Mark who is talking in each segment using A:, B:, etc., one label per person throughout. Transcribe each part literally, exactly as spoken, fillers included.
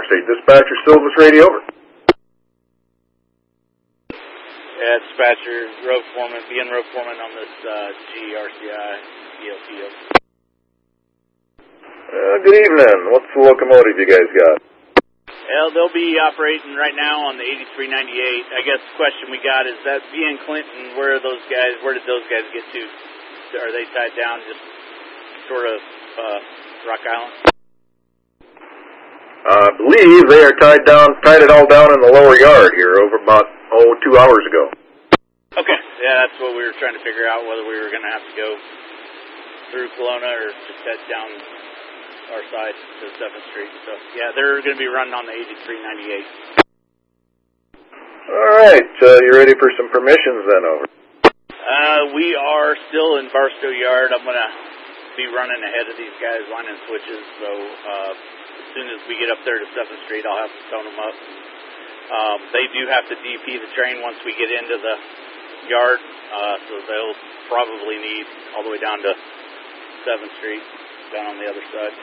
A: State Dispatcher, Silvis Radio, over.
B: Yeah, dispatcher, road foreman, being road foreman on this uh, G R C I D L T.
A: Uh, good evening. What's the locomotive you guys got?
B: Well, they'll be operating right now on the eighty-three ninety-eight. I guess the question we got is that being Clinton, where are those guys, where did those guys get to? Are they tied down just sort of uh, Rock Island?
A: I believe they are tied down, tied it all down in the lower yard here over about, oh, two hours ago.
B: Okay. Yeah, that's what we were trying to figure out, whether we were going to have to go through Kelowna or just head down our side to seventh Street. So, yeah, they're going to be running on the eighty-three ninety-eight.
A: All right. Uh, you ready for some permissions then, over?
B: Uh, we are still in Barstow Yard. I'm going to be running ahead of these guys lining switches. So uh, as soon as we get up there to seventh Street, I'll have to tone them up. Um, they do have to D P the train once we get into the yard. Uh, so they'll probably need all the way down to seventh Street. Down on the other side.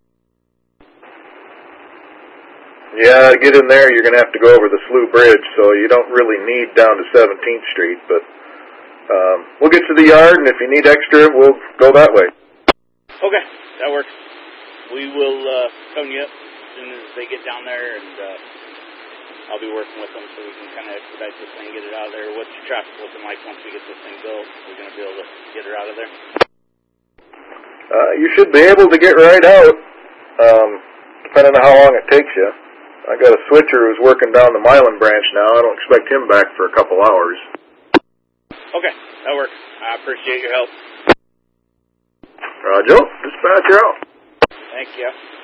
A: Yeah, to get in there, you're going to have to go over the Slough Bridge, so you don't really need down to seventeenth Street, but um, we'll get to the yard, and if you need extra, we'll go that way.
B: Okay, that works. We will uh, tone you up as soon as they get down there, and uh, I'll be working with them so we can kind of expedite this thing, get it out of there. What's your traffic looking like once we get this thing built? We're going to be able to get her out of there?
A: Uh, you should be able to get right out, um, depending on how long it takes you. I got a switcher who's working down the Milan branch now. I don't expect him back for a couple hours.
B: Okay, that works. I appreciate your help.
A: Roger. Dispatcher out.
B: Thank you.